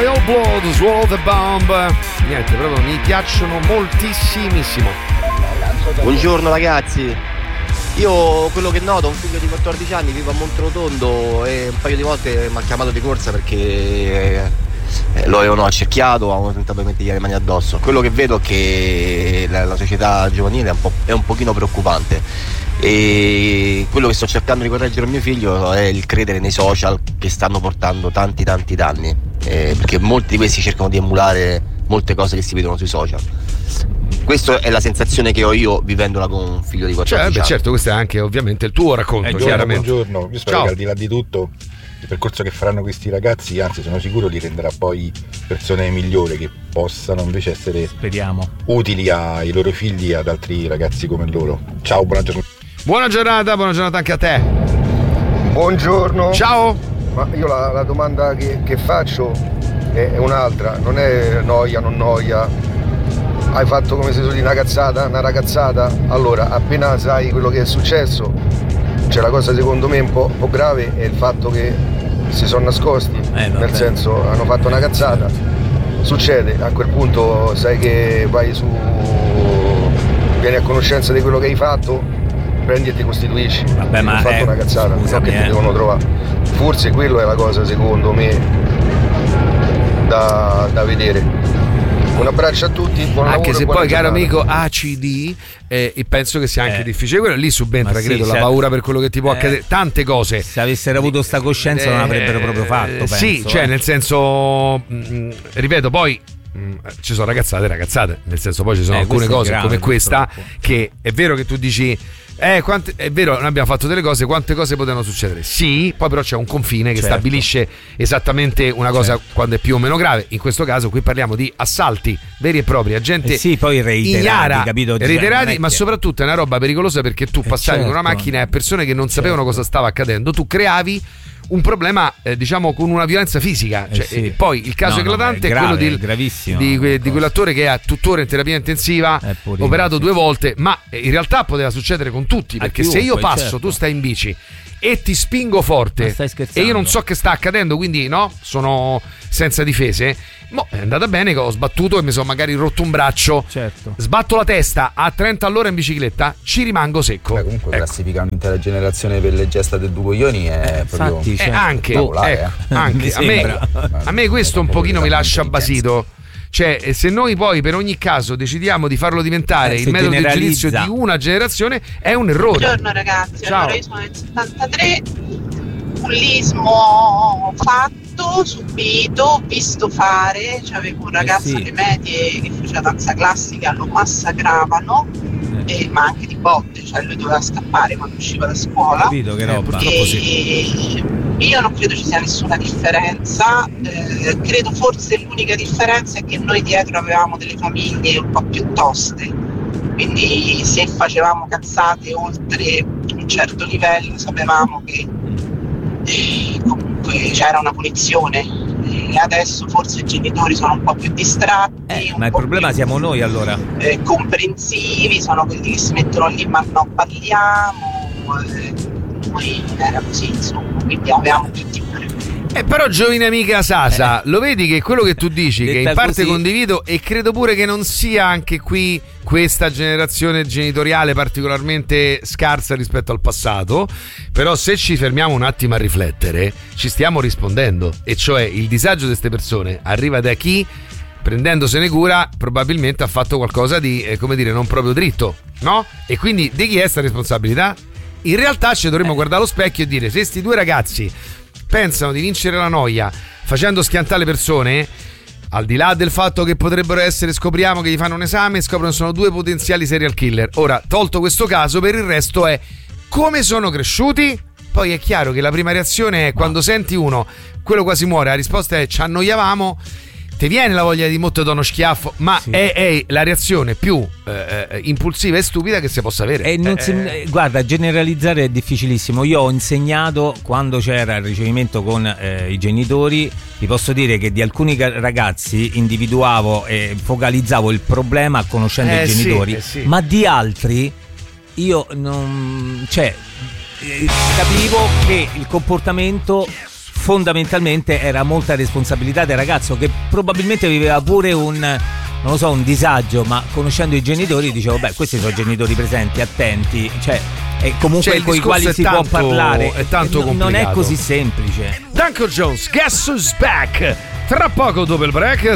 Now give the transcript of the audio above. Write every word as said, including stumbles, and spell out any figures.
Royal Blood, Swallow the Bomb. Niente, proprio mi piacciono moltissimissimo. Buongiorno ragazzi. Io quello che noto, un figlio di quattordici anni, vivo a Monterotondo e un paio di volte mi ha chiamato di corsa perché eh, lo avevano accerchiato, avevano tentato di mettergli le mani addosso. Quello che vedo è che la, la società giovanile è un, po', è un pochino preoccupante e quello che sto cercando di correggere a mio figlio è il credere nei social che stanno portando tanti tanti danni, eh, perché molti di questi cercano di emulare molte cose che si vedono sui social. Questa è la sensazione che ho io vivendola con un figlio di quattordici cioè, beh, anni. Certo, questo è anche ovviamente il tuo racconto. Eh, chiaramente. Buongiorno, io spero Ciao. che al di là di tutto il percorso che faranno questi ragazzi, anzi sono sicuro, li renderà poi persone migliori che possano invece essere Speriamo. utili ai loro figli e ad altri ragazzi come loro. Ciao, buona giornata. Buona giornata, buona giornata anche a te. Buongiorno. Ciao. Ma io la, la domanda che, che faccio è, è un'altra, non è noia, non noia. Hai fatto, come se so di una cazzata, una ragazzata, allora appena sai quello che è successo, cioè la cosa secondo me un po', un po' grave è il fatto che si sono nascosti, eh, nel senso hanno fatto una cazzata, succede, a quel punto sai che vai su, vieni a conoscenza di quello che hai fatto, prendi e ti costituisci. Vabbè, ma ho fatto è, una cazzata, scusami, no, che ti eh. devono trovare. Forse quello è la cosa secondo me da, da vedere. Un abbraccio a tutti, buon lavoro. Anche se buona poi, caro giornata. amico, A C D, eh, e penso che sia anche Eh. difficile quello. Lì subentra, Ma sì, credo, la se- paura per quello che ti può eh. accadere. Tante cose. Se avessero avuto sta coscienza non avrebbero proprio fatto, Eh, penso, sì, cioè eh. nel senso, mh, ripeto, poi mh, ci sono ragazzate e ragazzate, nel senso poi ci sono Eh, alcune questo è cose grave, come questa purtroppo. che è vero che tu dici eh, quante, è vero, noi abbiamo fatto delle cose, quante cose potevano succedere? Sì, poi però c'è un confine che Certo. stabilisce esattamente una cosa Certo. quando è più o meno grave. In questo caso qui parliamo di assalti veri e propri a gente Eh sì, poi reiterati, ignara, capito? Cioè, reiterati, non è ma che- soprattutto è una roba pericolosa perché tu passavi certo. con una macchina e a persone che non sapevano Certo. cosa stava accadendo, tu creavi un problema, eh, diciamo, con una violenza fisica. Eh Cioè, sì. e poi il caso No, no, eclatante è è, grave, quello di, è gravissimo, di, que- di cosa. quell'attore che è tuttora in terapia intensiva, Eh, purino, operato sì. due volte, ma in realtà poteva succedere con tutti, A perché se io chiunque, passo, certo. tu stai in bici e ti spingo Ma forte stai e scherzando? io non so che sta accadendo, quindi no, sono senza difese. Mo è andata bene che ho sbattuto e mi sono magari rotto un braccio. Certo. Sbatto la testa a trenta all'ora in bicicletta, ci rimango secco. Beh, comunque Ecco. classificare un'intera generazione per le gesta del due coglioni è proprio infatti, Eh, cioè, anche, popolare, ecco, eh. anche. Mi a, me, sembra. a me questo un pochino mi lascia basito. Cioè, eh, se noi poi per ogni caso decidiamo di farlo diventare Eh, il se metodo di generalizza. giudizio di una generazione, è un errore. Buongiorno ragazzi, Ciao. allora io sono nel settantatré, bullismo fatto, subito, visto fare, cioè avevo un ragazzo sì. alle medie che faceva danza classica, lo massacravano, eh, ma anche di botte, cioè lui doveva scappare quando usciva da scuola. Capito che Eh, roba? purtroppo E io non credo ci sia nessuna differenza, eh, credo forse l'unica differenza è che noi dietro avevamo delle famiglie un po' più toste, quindi se facevamo cazzate oltre un certo livello sapevamo che eh, comunque c'era una punizione. E adesso forse i genitori sono un po' più distratti, Eh, un ma il po' problema più, siamo noi allora. eh, comprensivi, sono quelli che si mettono lì ma no parliamo, eh, noi era così insomma, quindi avevamo più timore. Eh, però giovine amica Sasa, lo vedi che quello che tu dici, che Detta in parte così- condivido, e credo pure che non sia anche qui questa generazione genitoriale particolarmente scarsa rispetto al passato, però se ci fermiamo un attimo a riflettere ci stiamo rispondendo, e cioè il disagio di queste persone arriva da chi, prendendosene cura, probabilmente ha fatto qualcosa di, eh, come dire, non proprio dritto, no? E quindi di chi è sta responsabilità? In realtà ci dovremmo guardare allo specchio e dire: se sti due ragazzi pensano di vincere la noia facendo schiantare le persone, al di là del fatto che potrebbero essere, scopriamo che gli fanno un esame e scoprono che sono due potenziali serial killer, ora tolto questo caso, per il resto è come sono cresciuti. Poi è chiaro che la prima reazione è quando senti uno, quello quasi muore, la risposta è ci annoiavamo, ti viene la voglia di mettere uno schiaffo, ma Sì. è, è la reazione più eh, impulsiva e stupida che si possa avere. E non Eh, si- eh, guarda, generalizzare è difficilissimo. Io ho insegnato quando c'era il ricevimento con eh, i genitori. Vi posso dire che di alcuni ga- ragazzi individuavo e focalizzavo il problema conoscendo Eh i sì, genitori, eh sì. ma di altri io non, cioè, eh, capivo che il comportamento fondamentalmente era molta responsabilità del ragazzo, che probabilmente viveva pure un, non lo so, un disagio, ma conoscendo i genitori dicevo, beh, questi sono genitori presenti, attenti, cioè, e comunque cioè, con i quali si tanto, può parlare, è tanto non, complicato. non è così semplice. Danko Jones, Guess Who's Back? Tra poco dopo il break